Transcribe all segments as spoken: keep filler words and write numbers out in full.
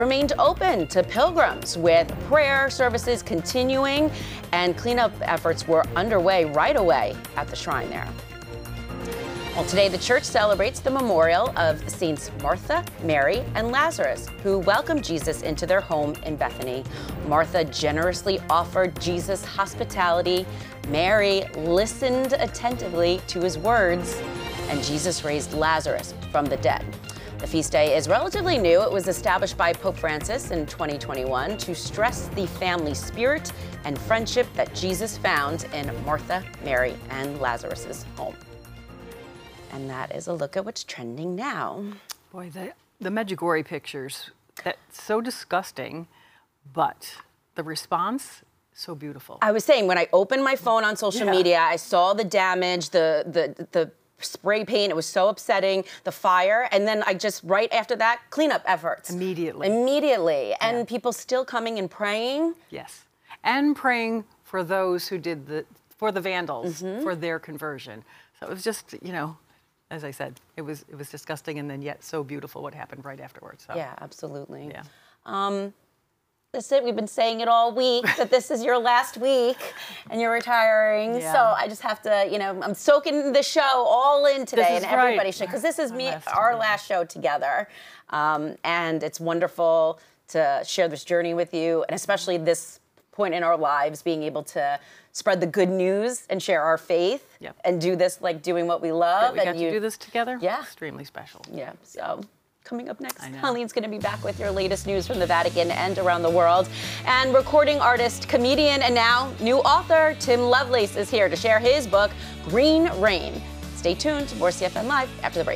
remained open to pilgrims, with prayer services continuing and cleanup efforts were underway right away at the shrine there. Well, today the church celebrates the memorial of Saints Martha, Mary, and Lazarus, who welcomed Jesus into their home in Bethany. Martha generously offered Jesus hospitality. Mary listened attentively to his words, and Jesus raised Lazarus from the dead. The feast day is relatively new. It was established by Pope Francis in twenty twenty-one to stress the family spirit and friendship that Jesus found in Martha, Mary, and Lazarus's home. And that is a look at what's trending now. Boy, the, the Medjugorje pictures, that's so disgusting, but the response, so beautiful. I was saying, when I opened my phone on social Yeah. media, I saw the damage, the, the, the spray paint. It was so upsetting, the fire. And then I just, right after that, cleanup efforts. Immediately. Immediately. And Yeah. people still coming and praying. Yes. And praying for those who did the, for the vandals, Mm-hmm. for their conversion. So it was just, you know, as I said, it was it was disgusting and then yet so beautiful what happened right afterwards. So. Yeah, absolutely. Yeah. Um, that's it. We've been saying it all week, that this is your last week and you're retiring. Yeah. So I just have to, you know, I'm soaking the show all in today, This and is right. everybody should, because this is Our me, last our time. last show together. Um, and it's wonderful to share this journey with you, and especially this point in our lives, being able to spread the good news and share our faith. Yep. And do this like doing what we love. That we and got you, to do this together. Yeah. Extremely special. Yeah, so coming up next, I know. Colleen's going to be back with your latest news from the Vatican and around the world. And recording artist, comedian, and now new author Tim Lovelace is here to share his book, Green Rain. Stay tuned. More C F N Live after the break.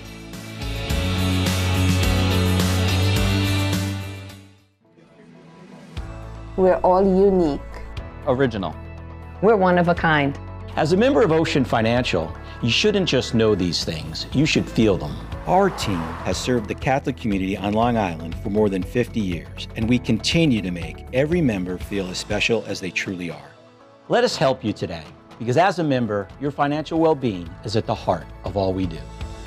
We're all unique. Original. We're one of a kind. As a member of Ocean Financial, you shouldn't just know these things, you should feel them. Our team has served the Catholic community on Long Island for more than fifty years, and we continue to make every member feel as special as they truly are. Let us help you today, because as a member, your financial well-being is at the heart of all we do.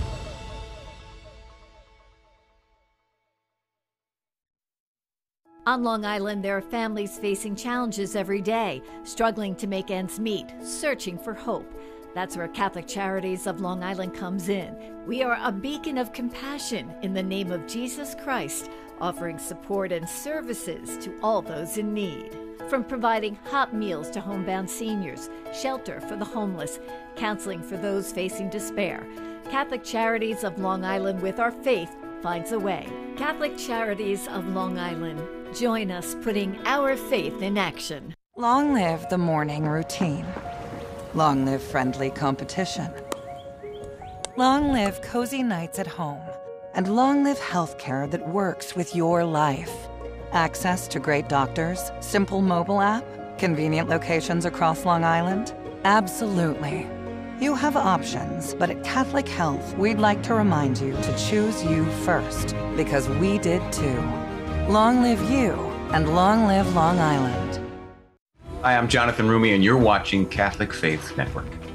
On Long Island, there are families facing challenges every day, struggling to make ends meet, searching for hope. That's where Catholic Charities of Long Island comes in. We are a beacon of compassion in the name of Jesus Christ, offering support and services to all those in need. From providing hot meals to homebound seniors, shelter for the homeless, counseling for those facing despair, Catholic Charities of Long Island, with our faith, finds a way. Catholic Charities of Long Island. Join us putting our faith in action. Long live the morning routine. Long live friendly competition. Long live cozy nights at home. And long live healthcare that works with your life. Access to great doctors, simple mobile app, convenient locations across Long Island? Absolutely. You have options, but at Catholic Health, we'd like to remind you to choose you first, because we did too. Long live you, and long live Long Island. Hi, I'm Jonathan Rumi, and you're watching Catholic Faith Network.